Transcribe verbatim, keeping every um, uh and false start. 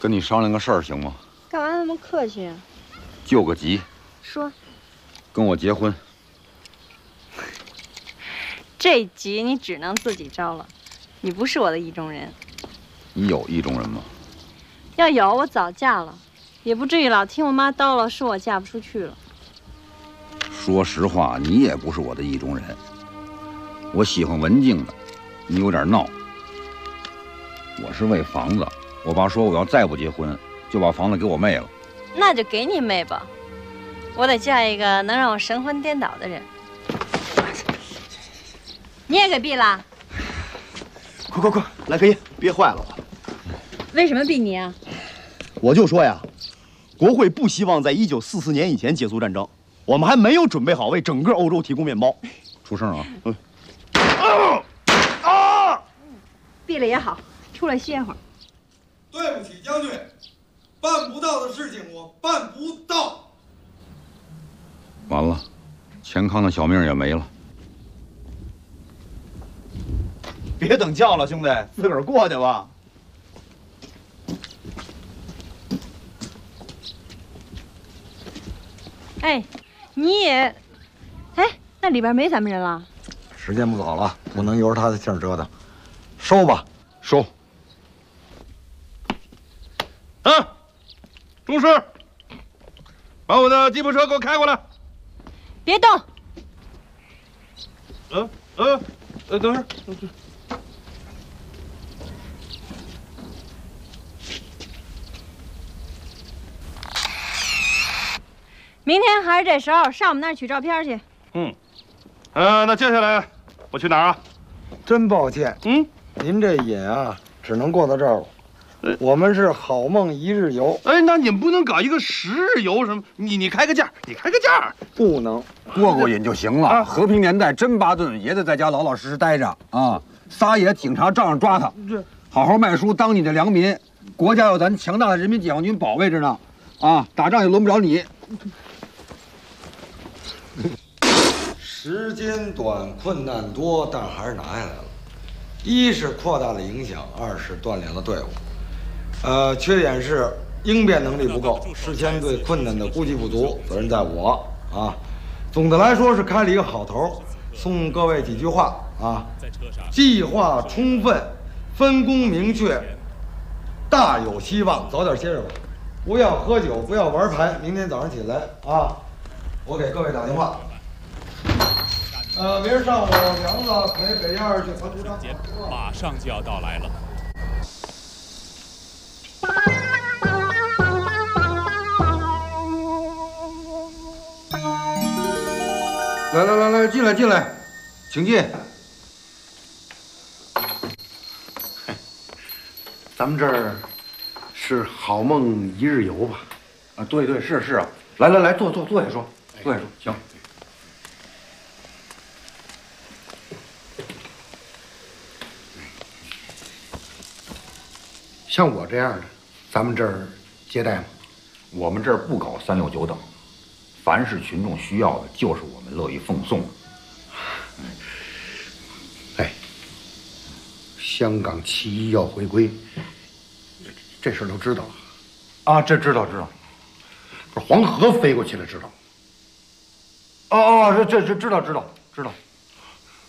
跟你商量个事儿，行吗？ 干嘛那么客气啊？ 救个急。 说。 跟我结婚。 这急你只能自己招了，你不是我的意中人。 你有意中人吗？ 要有，我早嫁了，也不至于老听我妈叨唠说我嫁不出去了。 说实话，你也不是我的意中人。我喜欢文静的，你有点闹。我是为房子，我爸说我要再不结婚，就把房子给我妹了。 那就给你妹吧，我得嫁一个能让我神魂颠倒的人。你也给毙了？ 快快快，来颗烟，憋坏了我。 为什么毙你啊？ 我就说呀，国会不希望在一九四四年以前结束战争，我们还没有准备好为整个欧洲提供面包。 出声啊！ 嗯。啊啊！ 毙了也好，出来歇会儿。 对不起，将军，办不到的事情我办不到。 完了，钱康的小命也没了。 别等叫了，兄弟，自个儿过去吧。 哎，你也，哎，那里边没咱们人了。 时间不早了，不能由着他的性折腾，收吧， 收。 啊，中士，把我的吉普车给我开过来。 别动。 嗯嗯，呃，等会儿。 明天还是这时候上我们那儿取照片去。 嗯，呃，那接下来我去哪儿啊？ 真抱歉， 嗯， 您这瘾啊，只能过到这儿了。我们是好梦一日游。 哎，那你们不能搞一个十日游什么？你你开个价，你开个价。 不能， 过过瘾就行了。啊、和平年代真巴顿也得在家老老实实待着啊！撒野，警察照样抓他。好好卖书，当你的良民。国家有咱强大的人民解放军保卫着呢，啊，打仗也轮不着你。 时间短，困难多，但还是拿下来了。一是扩大了影响，二是锻炼了队伍。呃，缺点是应变能力不够，事先对困难的估计不足，责任在我啊。总的来说是开了一个好头，送各位几句话啊：计划充分，分工明确，大有希望。早点歇着吧，不要喝酒，不要玩牌。明天早上起来啊，我给各位打电话。呃，明儿上午梁子陪北燕去团出张， 马上就要到来了。 来来来来，进来进来，请进。 咱们这儿是好梦一日游吧？ 啊，对对，是是啊。 来来来，坐坐坐下说，坐下说。 行。 像我这样的，咱们这儿接待吗？ 我们这儿不搞三六九等，凡是群众需要的，就是我们乐意奉送的。 哎，香港七一要回归，这事儿都知道了。 啊，这知道知道。 不是黄河飞过去了，知道吗？ 哦哦，这这这知道知道知道。